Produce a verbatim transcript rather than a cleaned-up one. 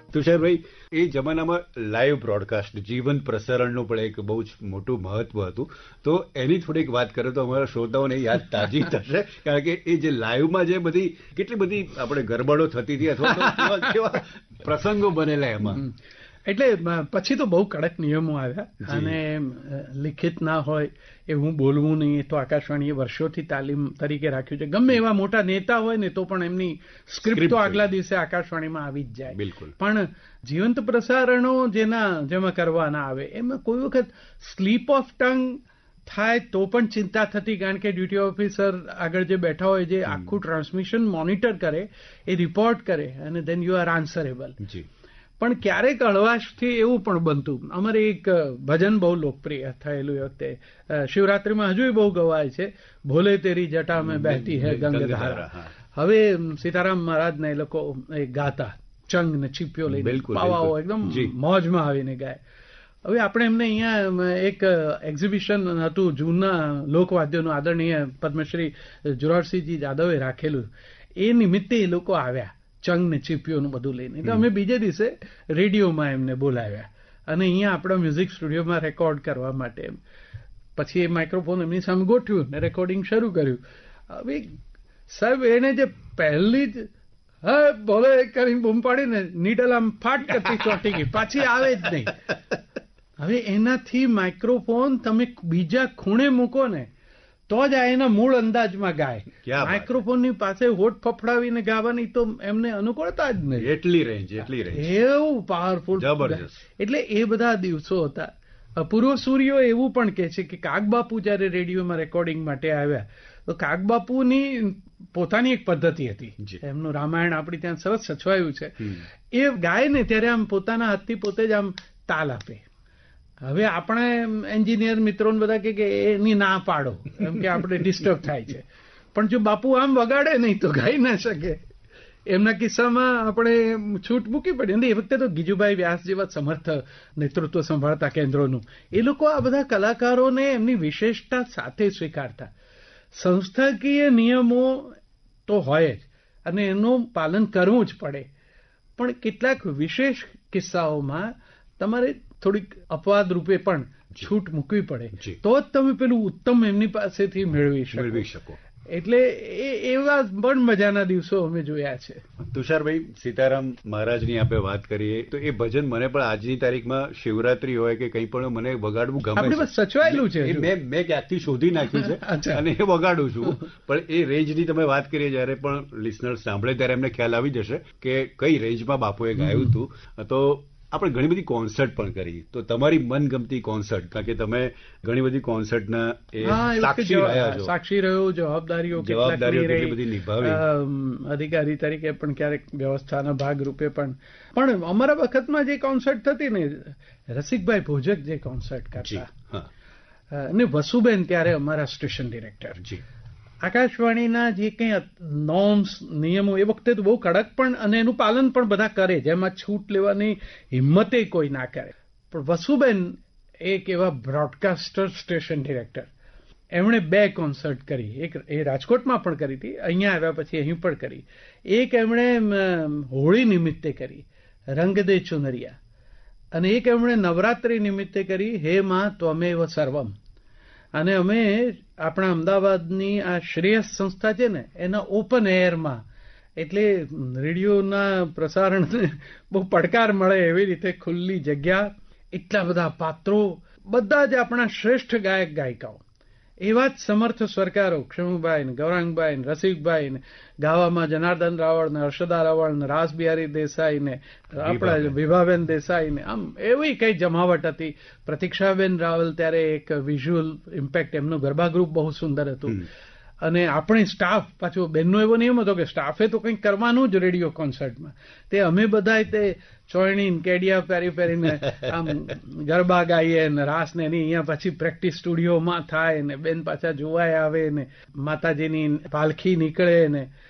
તુષારભાઈ, એ જમાનામાં live broadcast જીવંત પ્રસારણનું પણ એક બહુ જ મોટું મહત્વ હતું. તો એની થોડીક વાત કરો તો અમારા શ્રોતાઓને યાદ તાજી થશે, કારણ કે એ જે લાઈવમાં જે બધી કેટલી બધી આપણે ગરબડો થતી હતી અથવા તો કેવા પ્રસંગો બનેલા એમાં. એટલે પછી તો બહુ કડક નિયમો આવ્યા અને લિખિત ના હોય એવું બોલવું નહીં. તો આકાશવાણીએ વર્ષોથી તાલીમ તરીકે રાખ્યું છે. ગમે એવા મોટા નેતા હોય ને તો પણ એમની સ્ક્રિપ્ટ તો આગલા દિવસે આકાશવાણીમાં આવી જ જાય. બિલકુલ. પણ જીવંત પ્રસારણો જેના જેમાં કરવાના આવે એમાં કોઈ વખત સ્લીપ ઓફ ટંગ થાય તો પણ ચિંતા થતી, કારણ કે ડ્યુટી ઓફિસર આગળ જે બેઠા હોય જે આખું ટ્રાન્સમિશન મોનિટર કરે, એ રિપોર્ટ કરે અને દેન યુ આર આન્સરેબલ. પણ ક્યારેક હળવાશથી એવું પણ બનતું. અમારે એક ભજન બહુ લોકપ્રિય થયેલું એ વખતે, શિવરાત્રીમાં હજુ બહુ ગવાય છે, ભોલે તેરી જટા મેં બહેતી હૈ ગંગાધારા. હવે સીતારામ મહારાજને એ લોકો એ ગાતા, ચંગ ને ચીપિયો લઈને પાવાઓ એકદમ મોજમાં આવીને ગાય. હવે આપણે એમને અહીંયા એક એક્ઝિબિશન હતું જૂના લોકવાદ્યોનું, આદરણીય પદ્મશ્રી જુરાવરસિંહજી જાદવે રાખેલું. એ નિમિત્તે એ લોકો આવ્યા ચંગ ને ચીપિયોનું બધું લઈને. એટલે અમે બીજે દિવસે રેડિયોમાં એમને બોલાવ્યા અને અહીંયા આપણા મ્યુઝિક સ્ટુડિયોમાં રેકોર્ડ કરવા માટે. પછી એ માઇક્રોફોન એમની સામે ગોઠવ્યું ને રેકોર્ડિંગ શરૂ કર્યું. હવે સાહેબ એને જે પહેલી જ હા બોલે કરીને બૂમ પાડીને નીડલ આમ ફાટ કરતી ચોંટી ગઈ, પાછી આવે જ નહીં. હવે એનાથી માઇક્રોફોન તમે બીજા ખૂણે મૂકો ને તો જ આ એના મૂળ અંદાજમાં ગાય. માઇક્રોફોનની પાસે હોઠ ફફડાવીને ગાવાની તો એમને અનુકૂળતા જ નહીં. એટલી રેન્જ એટલી રેન્જ એવું પાવરફુલ, જબરજસ્ત. એટલે એ બધા દિવસો હતા. પૂર્વ સૂર્યો એવું પણ કહે છે કે કાગબાપુ જયારે રેડિયોમાં રેકોર્ડિંગ માટે આવ્યા તો કાગબાપુની પોતાની એક પદ્ધતિ હતી. એમનું રામાયણ આપણી ત્યાં સરસ સચવાયું છે. એ ગાય ને ત્યારે આમ પોતાના હાથથી પોતે જ આમ તાલ આપે. હવે આપણે એન્જિનિયર મિત્રોને બધા કે એની ના પાડો, એમ કે આપણે ડિસ્ટર્બ થાય છે. પણ જો બાપુ આમ વગાડે નહીં તો ગાઈ ના શકે. એમના કિસ્સામાં આપણે છૂટ મૂકી પડી. એ વખતે તો ગીજુભાઈ વ્યાસ જેવા સમર્થ નેતૃત્વ સંભાળતા કેન્દ્રોનું, એ લોકો આ બધા કલાકારોને એમની વિશેષતા સાથે સ્વીકારતા. સંસ્થાકીય નિયમો તો હોય જ અને એનું પાલન કરવું જ પડે, પણ કેટલાક વિશેષ કિસ્સાઓમાં તમારે થોડીક અપવાદ રૂપે પણ છૂટ મૂકવી પડે, તો જ તમે પેલું ઉત્તમ એમની પાસેથી મેળવી મેળવી શકો. એટલે એવા પણ મજાના દિવસો અમે જોયા છે. તુષારભાઈ, સીતારામ મહારાજની આપણે વાત કરીએ તો એ ભજન મને પણ આજની તારીખમાં શિવરાત્રી હોય કે કંઈ પણ મને વગાડવું ગમે છે. સચવાયેલું છે. મેં મેં ક્યાંકથી શોધી નાખ્યું છે અને એ વગાડું છું. પણ એ રેન્જની તમે વાત કરીએ જયારે પણ લિસનર સાંભળે ત્યારે એમને ખ્યાલ આવી જશે કે કઈ રેન્જમાં બાપુએ ગાયું હતું. તો આપણે ઘણી બધી કોન્સર્ટ પણ કરી. તો તમારી મનગમતી કોન્સર્ટ, કારણ કે તમે ઘણી બધી કોન્સર્ટના સાક્ષી રહ્યા છો. સાક્ષી રહ્યો, જવાબદારીઓ જવાબદારીઓ કેટલી બધી નિભાવી, અધિકારી તરીકે પણ ક્યારેક વ્યવસ્થાના ભાગરૂપે પણ. પણ અમારા વખતમાં જે કોન્સર્ટ થતી ને, રસિકભાઈ ભોજક જે કોન્સર્ટ કરતા અને વસુબેન ત્યારે અમારા સ્ટેશન ડિરેક્ટર, આકાશવાણીના જે કંઈ નોર્મ્સ નિયમો એ વખતે તો બહુ કડક પણ, અને એનું પાલન પણ બધા કરે, જેમાં છૂટ લેવાની હિંમતે કોઈ ના કરે. પણ વસુબેન એક એવા બ્રોડકાસ્ટર સ્ટેશન ડિરેક્ટર, એમણે બે કોન્સર્ટ કરી. એક એ રાજકોટમાં પણ કરી હતી, અહીંયા આવ્યા પછી અહીં પણ કરી. એક એમણે હોળી નિમિત્તે કરી, રંગ દે ચુનરિયા, અને એક એમણે નવરાત્રિ નિમિત્તે કરી, હે માં ત્વમેવ સર્વમ. અને અમે આપણા અમદાવાદની આ શ્રેયસ સંસ્થા છે ને એના ઓપન એરમાં, એટલે રેડિયોના પ્રસારણને બહુ પડકાર મળે એવી રીતે ખુલ્લી જગ્યા, એટલા બધા પાત્રો, બધા જ આપણા શ્રેષ્ઠ ગાયક ગાયિકાઓ, એવા જ સમર્થ સ્વરકારો, ક્ષમુભાઈ ને ગૌરાંગભાઈ ને રસિકભાઈ ને, ગાવામાં જનાર્દન રાવળ ને હર્ષદા રાવળ ને રાસબિહારી દેસાઈ ને આપણા વિભાબેન દેસાઈ ને, આમ એવી કઈ જમાવટ હતી. પ્રતિક્ષાબેન રાવલ ત્યારે એક વિઝ્યુઅલ ઇમ્પેક્ટ, એમનું ગરબા ગ્રુપ બહુ સુંદર હતું. અને આપણે સ્ટાફ, પાછો બેનનો એવો નિયમ હતો કે સ્ટાફે તો કંઈક કરવાનું જ રેડિયો કોન્સર્ટમાં. તે અમે બધા તે ચોયણી કેડિયા પહેરી પહેરીને આમ ગરબા ગાઈએ ને રાસ ને એની અહીંયા પછી પ્રેક્ટિસ સ્ટુડિયોમાં થાય ને બેન પાછા જોવાય આવે ને માતાજીની પાલખી નીકળે ને